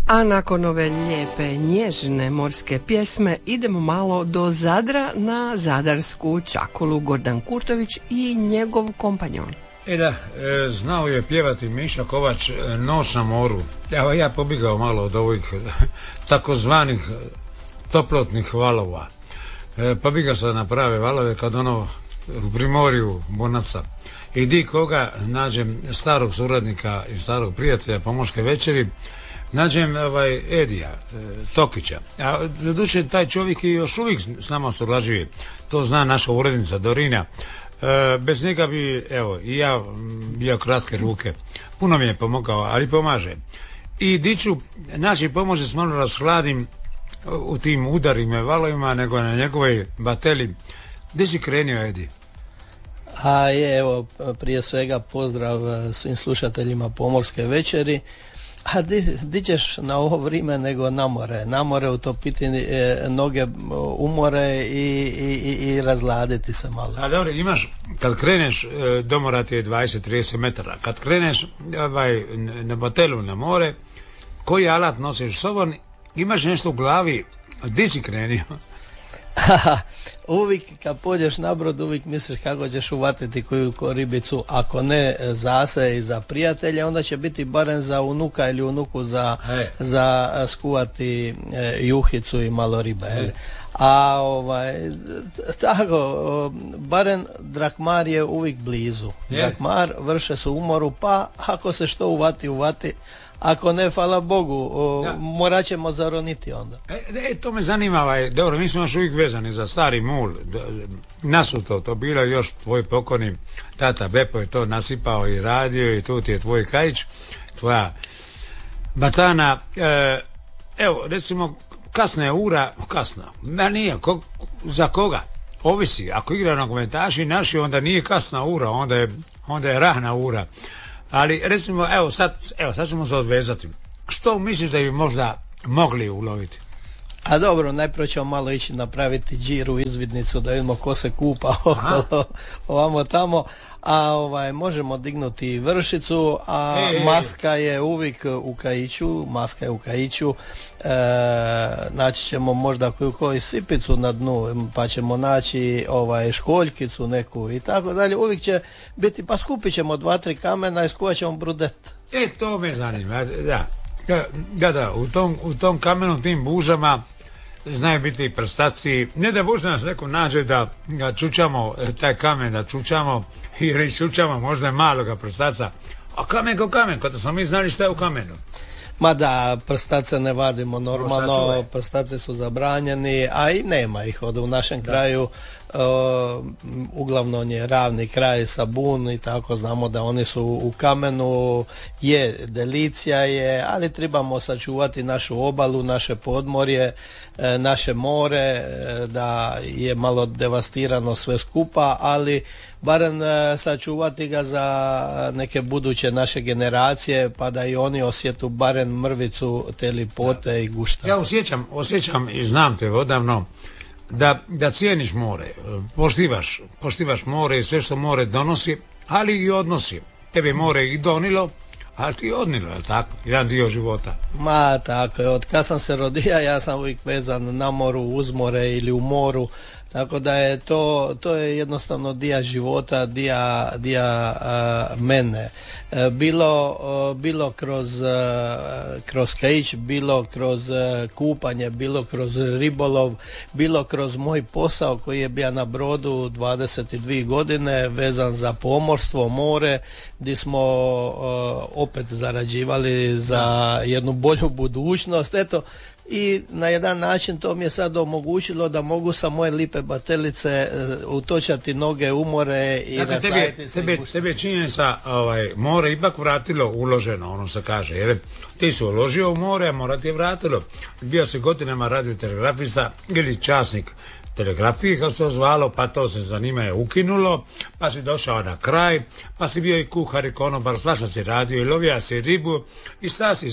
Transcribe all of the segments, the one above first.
A nakon ove lijepe, nježne morske pjesme idemo malo do Zadra na zadarsku čakulu. Gordan Kurtović i njegov kompanjon. Znao je pjevati Miša Kovač Noć na moru. Ja pobjegao malo od ovih takozvanih toplotnih valova. Pobjegao sam na prave valove kad u primorju Bonaca. I di koga nađem starog suradnika i starog prijatelja Pomorske večeri, nađem Edija Tokića. A doduše taj čovjek i još uvijek s nama surađuje. To zna naša urednica Dorina. Bez njega bi, i ja bio kratke ruke. Puno mi je pomogao, ali pomaže. I diću, naći pomoći s malo rashladim u tim udarima i valovima, nego na njegovoj bateli. Gdje si krenio, Edi? Prije svega pozdrav svim slušateljima Pomorske večeri. A di ćeš na ovo vrijeme nego na more? Na more utopiti noge umore i razladiti se malo. A dobro, imaš, kad kreneš, do mora ti je 20-30 metara. Kad kreneš na batelu na more, koji alat nosiš s sobom, imaš nešto u glavi, di si krenio? Uvijek kad pođeš na brod, uvijek misliš kako ćeš uvatiti koju ribicu, ako ne za se i za prijatelje, onda će biti barem za unuka ili unuku za skuvati juhicu i malo ribe. A tako, barem Drakmar je uvijek blizu. Drakmar vrše se u moru, pa ako se što uvati, ako ne, hvala Bogu, morat ćemo zaroniti onda. To me zanima, dobro, mi smo još uvijek vezani za stari mul. Nasuto, to bilo još tvoj pokojni tata Bepo je to nasipao i radio i tu ti je tvoj kajić, tvoja batana. Recimo, kasna je ura, nije, za koga? Ovisi, ako igra nogometaši naši, onda nije kasna ura, onda je rana ura. Ali recimo, sad ćemo se odvezati. Što misliš da bi možda mogli uloviti? A dobro, najprije ćemo malo ići napraviti džiru, izvidnicu, da vidimo ko se kupa ovamo tamo. A možemo dignuti vršicu, a maska je uvijek u kajiću, naći ćemo možda koju sipicu na dnu, pa ćemo naći školjkicu neku i tako dalje. Uvijek će biti, pa skupit ćemo 2-3 kamena i skuvat ćemo brudet. To me zanima, da, u tom kamenu, tim bužama znaju biti i prstaci. Ne da Bože nas neko nađe da ga čučamo, taj kamen da čučamo ili čučamo možda maloga prstaca. A kamen ko kamen, kada smo mi znali šta je u kamenu. Ma da, prstace ne vadimo normalno, prstace su zabranjeni, a i nema ih u našem kraju. Uglavnom je ravni kraj sa bun i tako, znamo da oni su u kamenu, delicija je, ali trebamo sačuvati našu obalu, naše podmorje, naše more, da je malo devastirano sve skupa, ali barem sačuvati ga za neke buduće naše generacije, pa da i oni osjetu barem mrvicu te lipote i gušta. Ja osjećam i znam te odavno da cijeniš more, poštivaš more i sve što more donosi, ali i odnosi. Tebe more i donilo, ali ti odnilo, je tako? Jedan dio života. Ma tako je, od kad sam se rodio, ja sam uvijek vezan na moru, uz more ili u moru, tako da je to je jednostavno dio života, dio mene. Bilo kroz kajić, bilo kroz kupanje, bilo kroz ribolov, bilo kroz moj posao koji je bio na brodu 22 godine vezan za pomorstvo, more, gdje smo opet zarađivali za jednu bolju budućnost. Eto, i na jedan način to mi je sad omogućilo da mogu sa moje lipe batelice utočati noge u more i nastaviti se. Tebe činjenica more ipak vratilo uloženo, ono se kaže, jer ti si uložio u more, a mora ti je vratilo. Bio si godinama radiotelegrafista ili časnik telegrafije, kao se to zvalo, pa to se zanimanje ukinulo, pa si došao na kraj, pa si bio i kuhar i konobar, svašta si radio i lovija si ribu i sad si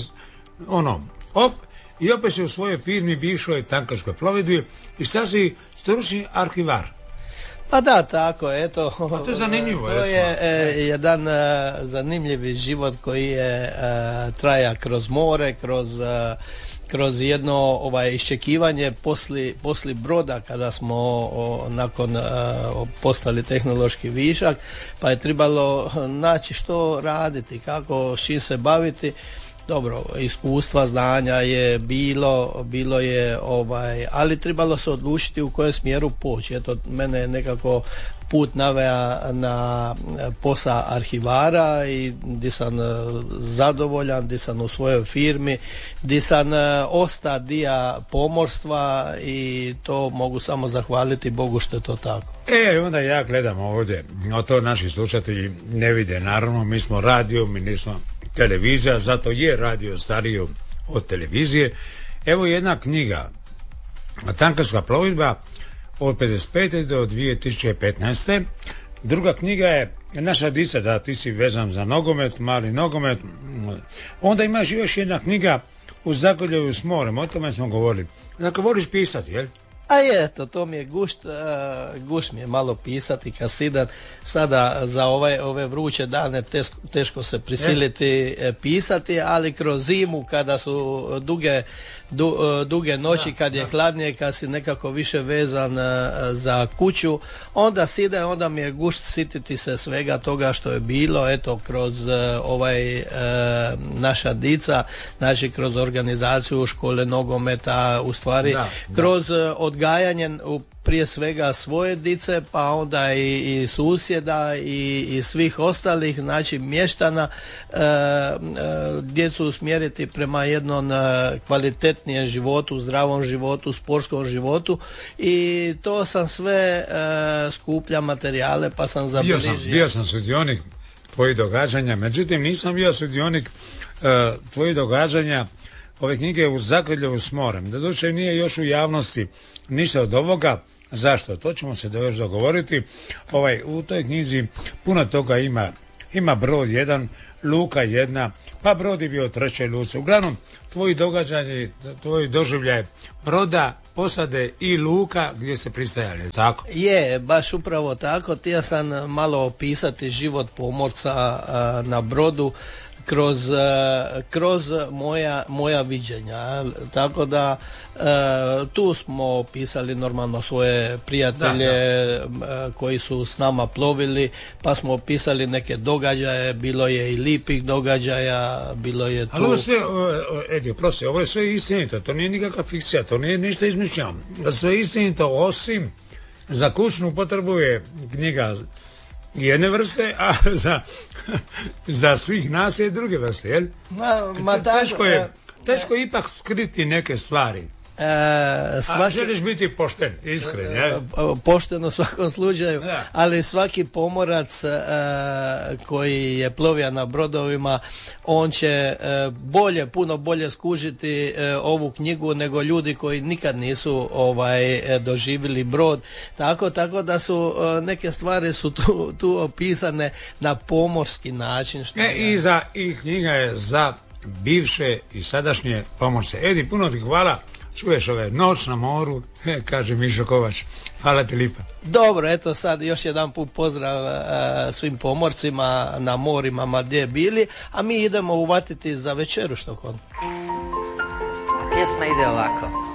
i opet si u svojoj firmi bivšoj tankerskoj plovidbi i sad si stručni arhivar. Pa da, tako, eto. A to je zanimljivo. To je jedan zanimljivi život koji je traja kroz more, kroz jedno iščekivanje posli broda kada smo nakon postali tehnološki višak, pa je trebalo naći što raditi, kako, s čim se baviti. Dobro, iskustva, znanja je bilo je, ali trebalo se odlučiti u kojem smjeru poći. Eto, mene je nekako put naveo na posao arhivara i gdje sam zadovoljan, gdje sam u svojoj firmi, gdje sam ostao dio pomorstva i to mogu samo zahvaliti Bogu što je to tako. Onda ja gledam ovdje, a to naši slušatelji ne vide, naravno mi smo radio, mi nismo televizija, zato je radio stariji od televizije. Evo jedna knjiga, Tankerska plovidba od 55. do 2015. Druga knjiga je Naša dica, da ti si vezan za nogomet, mali nogomet. Onda imaš još jedna knjiga U Zagrljaju s morem, o tome smo govorili. Dakle, voliš pisati, jel? A je, to mi je gušt mi je malo pisati kad sidam. Sada za ove vruće dane teško se prisiliti pisati, ali kroz zimu kada su duge noći, kad je hladnije, kad si nekako više vezan za kuću, onda sidam, onda mi je gušt sititi se svega toga što je bilo, eto, kroz Naša dica, znači kroz organizaciju škole nogometa, u stvari kroz odgajanje prije svega svoje dice, pa onda i susjeda i svih ostalih, znači mještana, djecu usmjeriti prema jednom kvalitetnijem životu, zdravom životu, sportskom životu, i to sam sve skuplja materijale, pa sam zabilježio. Bio sam sudionik tvojih događanja, međutim nisam bio sudionik tvojih događanja ove knjige U Zagrljaju s morem. Doduše nije još u javnosti ništa od ovoga. Zašto? To ćemo se još dogovoriti. U toj knjizi puno toga ima brod jedan, luka jedna, pa brod je bio u trećoj luci. Uglavnom, tvoji događaji, tvoji doživljaj broda, posade i luka gdje se pristajali, tako? Je, baš upravo tako. Htio sam malo opisati život pomorca na brodu kroz moja viđenja, tako da tu smo pisali normalno svoje prijatelje koji su s nama plovili, pa smo opisali neke događaje, bilo je i lipih događaja, bilo je tu... Ali ovo je sve, Edi, prosti, ovo je sve istinito, to nije nikakva fikcija, to nije ništa izmišljeno, sve istinito, osim za kućnu potrebu je knjiga jedne vrste, a za svih nas je druge vrste, jel? Teško je ipak skriti neke stvari. Želiš biti pošten, iskren, jel? Pošten u svakom slučaju, ali svaki pomorac koji je plovio na brodovima, on će puno bolje skužiti ovu knjigu nego ljudi koji nikad nisu doživjeli brod, tako da su neke stvari su tu opisane na pomorski način. I knjiga je za bivše i sadašnje pomorce. Edi, puno ti hvala. Čuješ Noć na moru, kaže Mišo Kovač. Hvala ti lipa. Dobro, eto sad još jedan put pozdrav svim pomorcima na morima gdje bili, a mi idemo uvatiti za večeru što kod. Pjesma ide ovako.